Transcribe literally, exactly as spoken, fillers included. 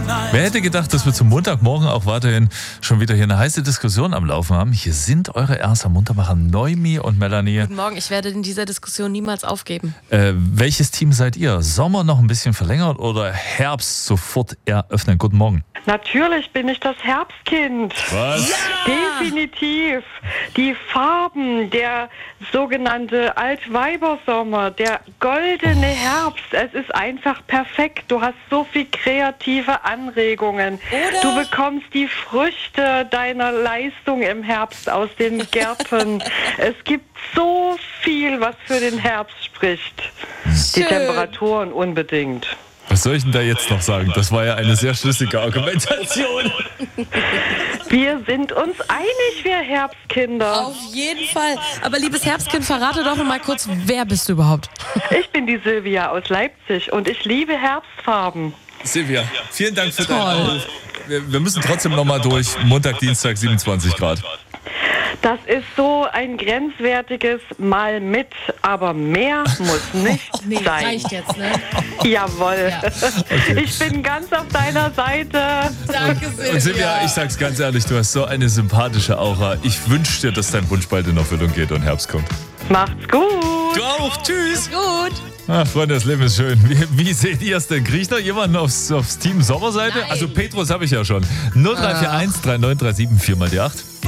Wer hätte gedacht, dass wir zum Montagmorgen auch weiterhin schon wieder hier eine heiße Diskussion am Laufen haben? Hier sind eure ersten Muntermacher Noemi und Melanie. Guten Morgen, ich werde in dieser Diskussion niemals aufgeben. Äh, welches Team seid ihr? Sommer noch ein bisschen verlängert oder Herbst sofort eröffnen? Guten Morgen. Natürlich bin ich das Herbstkind. Was? Ja! Definitiv. Die Farben, der sogenannte Altweibersommer, der goldene Herbst, es ist einfach perfekt. Du hast so viel kreative Anregungen. Oder? Du bekommst die Früchte deiner Leistung im Herbst aus den Gärten. Es gibt so viel, was für den Herbst spricht. Die Temperaturen unbedingt. Was soll ich denn da jetzt noch sagen? Das war ja eine sehr schlüssige Argumentation. Wir sind uns einig, wir Herbstkinder. Auf jeden Fall. Aber liebes Herbstkind, verrate doch noch mal kurz, wer bist du überhaupt? Ich bin die Silvia aus Leipzig und ich liebe Herbstfarben. Silvia, vielen Dank für deinen Anruf. Wir, wir müssen trotzdem noch mal durch. Montag, Dienstag, siebenundzwanzig Grad. Das ist so ein grenzwertiges Mal mit, aber mehr muss nicht Nee, sein. reicht jetzt, ne? Jawohl. Ja. Okay. Ich bin ganz auf deiner Seite. Danke, Silvia. Und Silvia, ich sag's ganz ehrlich, du hast so eine sympathische Aura. Ich wünsche dir, dass dein Wunsch bald in Erfüllung geht und Herbst kommt. Macht's gut. Du auch, tschüss. Gut. Ach, Freunde, das Leben ist schön. Wie, wie seht ihr es denn? Kriegt noch jemanden aufs, aufs Team Sommerseite? Nein. Also Petrus habe ich ja schon. null drei vier eins drei neun drei sieben vier mal die acht.